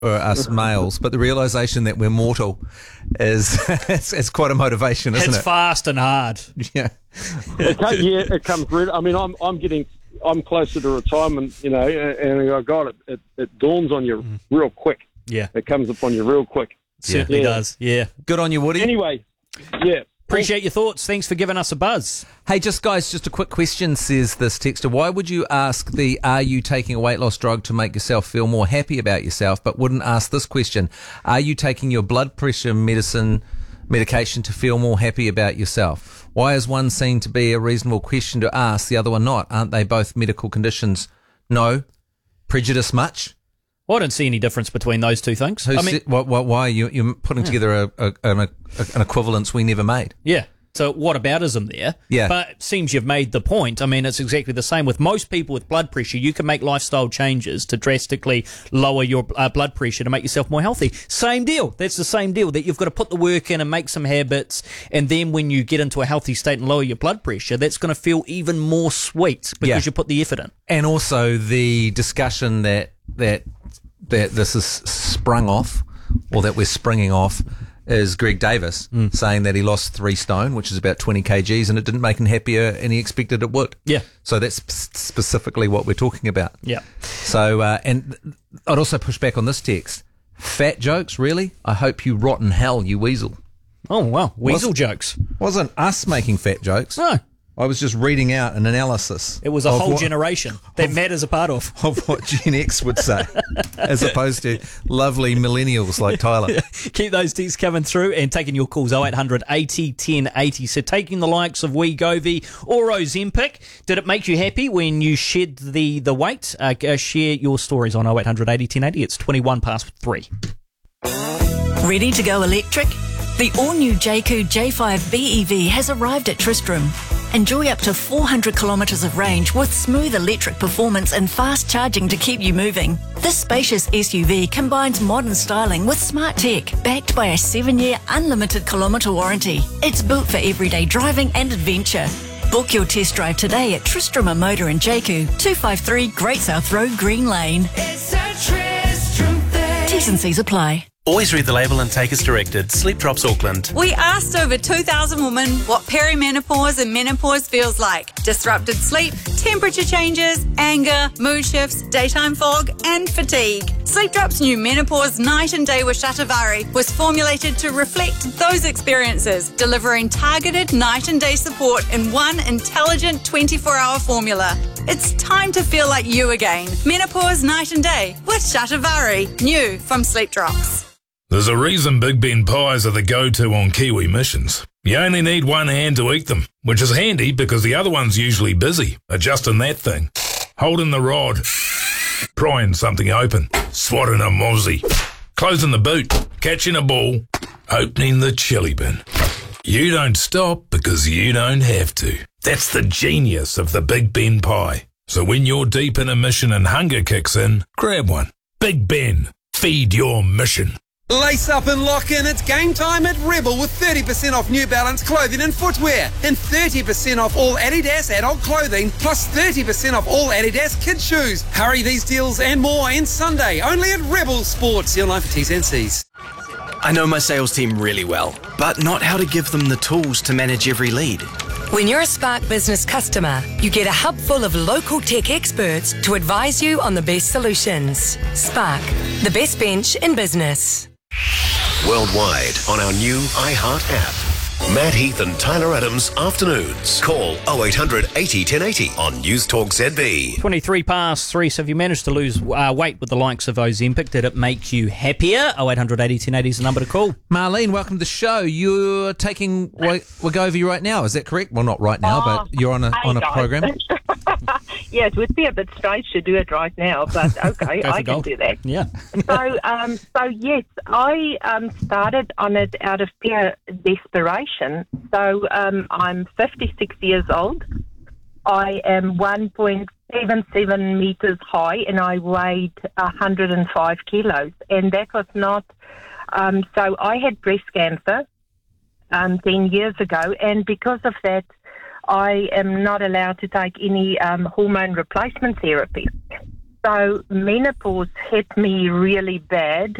us males, but the realisation that we're mortal is it's quite a motivation, isn't it? It's fast and hard. Yeah. It comes really. I mean, I'm closer to retirement, and I got it. It dawns on you real quick. Yeah. It comes upon you real quick. Certainly does. Yeah. Good on you, Woody. Anyway, yeah. Appreciate your thoughts. Thanks for giving us a buzz. Hey, just a quick question, says this texter. Why would you ask are you taking a weight loss drug to make yourself feel more happy about yourself, but wouldn't ask this question? Are you taking your blood pressure medication to feel more happy about yourself? Why is one seen to be a reasonable question to ask, the other one not? Aren't they both medical conditions? No. Prejudice much? Well, I don't see any difference between those two things. Why are you putting together an equivalence we never made? Yeah. So what aboutism there? Yeah. But it seems you've made the point. I mean, it's exactly the same with most people with blood pressure. You can make lifestyle changes to drastically lower your blood pressure to make yourself more healthy. Same deal. That's the same deal, that you've got to put the work in and make some habits. And then when you get into a healthy state and lower your blood pressure, that's going to feel even more sweet because you put the effort in. And also the discussion that this is sprung off, or that we're springing off, is Greg Davis saying that he lost 3 stone, which is about 20 kgs, and it didn't make him happier, and he expected it would. Yeah. So that's specifically what we're talking about. Yeah. So, and I'd also push back on this text. Fat jokes, really? I hope you rot in hell, you weasel. Oh, wow. Weasel jokes. Wasn't us making fat jokes. No. I was just reading out an analysis. It was a whole generation that Matt is a part of. Of what Gen X would say, as opposed to lovely millennials like Tyler. Keep those texts coming through and taking your calls 0800 80 1080. So taking the likes of Wegovy or Ozempic, did it make you happy when you shed the weight? Share your stories on 0800 80 1080. It's 3. Ready to go electric? The all-new Jayco J5 BEV has arrived at Tristram. Enjoy up to 400 kilometres of range with smooth electric performance and fast charging to keep you moving. This spacious SUV combines modern styling with smart tech, backed by a 7-year unlimited kilometre warranty. It's built for everyday driving and adventure. Book your test drive today at Tristram Motor in Jayco, 253 Great South Road, Green Lane. It's a Tristram thing. T's and C's apply. Always read the label and take as directed. Sleep Drops Auckland. We asked over 2,000 women what perimenopause and menopause feels like. Disrupted sleep, temperature changes, anger, mood shifts, daytime fog, and fatigue. Sleep Drops' new Menopause Night and Day with Shatavari was formulated to reflect those experiences, delivering targeted night and day support in one intelligent 24-hour formula. It's time to feel like you again. Menopause Night and Day with Shatavari. New from Sleep Drops. There's a reason Big Ben pies are the go-to on Kiwi missions. You only need one hand to eat them, which is handy because the other one's usually busy, adjusting that thing, holding the rod, prying something open, swatting a mozzie, closing the boot, catching a ball, opening the chili bin. You don't stop because you don't have to. That's the genius of the Big Ben pie. So when you're deep in a mission and hunger kicks in, grab one. Big Ben, feed your mission. Lace up and lock in. It's game time at Rebel with 30% off New Balance clothing and footwear and 30% off all Adidas adult clothing plus 30% off all Adidas kids shoes. Hurry, these deals and more ends Sunday only at Rebel Sports. See online for T's and C's. I know my sales team really well, but not how to give them the tools to manage every lead. When you're a Spark Business customer, you get a hub full of local tech experts to advise you on the best solutions. Spark, the best bench in business. Worldwide on our new iHeart app. Matt Heath and Tyler Adams afternoons. Call 0800 80 1080 on News Talk ZB. 3. So if you managed to lose weight with the likes of Ozempic, did it make you happier? 0800 80 1080 is the number to call. Marlene, welcome to the show. You're taking Wegovy right now, is that correct? Well, not right now, but you're on a program. Yeah, it would be a bit strange to do it right now, but okay, I can do that. Yeah. So yes, I started on it out of pure desperation. So I'm 56 years old. I am 1.77 meters high, and I weighed 105 kilos, and that was not. So I had breast cancer 10 years ago, and because of that, I am not allowed to take any hormone replacement therapy. So menopause hit me really bad.